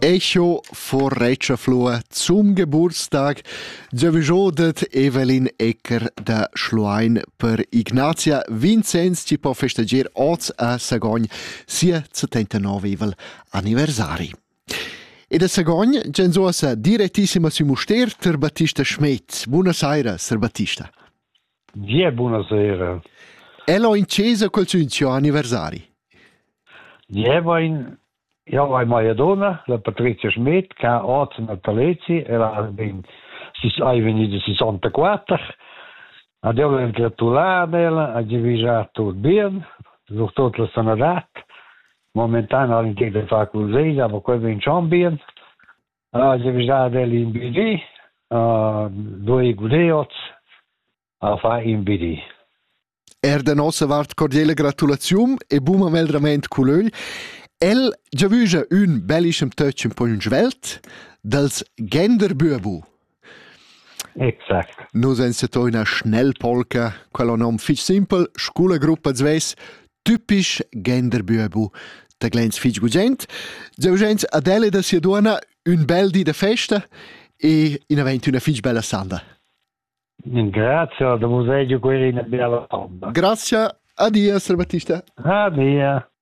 Echo vor Recia Flua zum Geburtstag. Giavischodet Evelyn Ecker da Schluain per Ignazia Vincenz ci può festeggiar oz a Sagogn sia 79 anniversari. E da Sagogn genzosa direttissima su Muster ter Battista Schmidt. Buonasera, Sir Battista. Ja, buonasera. Elo in Cesa col suo anniversari. Ja, vai mia donna, la Patrizia Schmidt, che ha 8 natalizi, e ha venuto 64. Abbiamo gratulato, ha diviso tutto bene, su tutta la sanità. Momentan in te de faculteit, aber poi vinciamo bene. Ha diviso in BD, due gudeots, a fa in BD. Da nostra vart cordiale gratulazione e buon meldramento con lui. El già vige un bellischem touch un po' in svelt dels Genderbübu. Exakt. Nous enseto una Schnellpolka, quello nom fich simpel, Schulagruppa Zves, typisch Genderbübu. Da glens fich gugent. Già vigents adele da sia duana un bel di de festa e in aventi una fich bella sanda. Grazie, da museo quella in bella onda. Grazie, addio, Sir Battista. Addio.